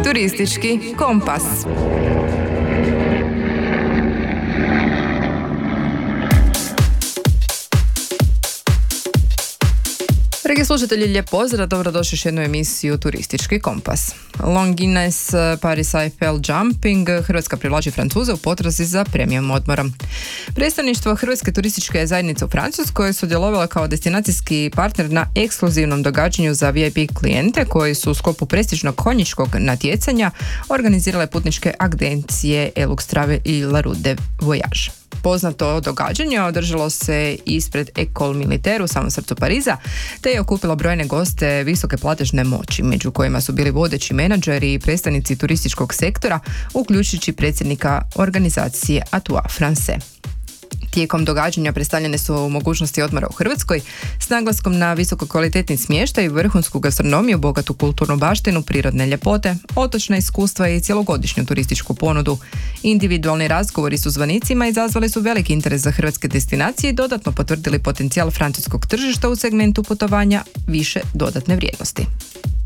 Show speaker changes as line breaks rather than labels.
Turistički kompas. Dragi slušatelji, lijep pozdrav, dobrodošli u jednu emisiju Turistički kompas. Longines Paris Eiffel Jumping Hrvatska privlači Francuze u potrazi za premium odmorom. Predstavništvo Hrvatske turističke zajednice u Francuskoj sudjelovalo kao destinacijski partner na ekskluzivnom događanju za VIP klijente koji su u sklopu prestižnog konjičkog natjecanja organizirale putničke agencije Elux Travel i La Route de Voyage. Poznato događanje održalo se ispred École Militaire u samom srcu Pariza, te je okupilo brojne goste visoke platežne moći, među kojima su bili vodeći menadžeri i predstavnici turističkog sektora, uključujući predsjednika organizacije Atois Français. Tijekom događanja predstavljene su mogućnosti odmora u Hrvatskoj s naglaskom na visokokvalitetni smještaj, vrhunsku gastronomiju, bogatu kulturnu baštinu, prirodne ljepote, otočna iskustva i cjelogodišnju turističku ponudu. Individualni razgovori su zvanicima izazvali su veliki interes za hrvatske destinacije i dodatno potvrdili potencijal francuskog tržišta u segmentu putovanja više dodatne vrijednosti.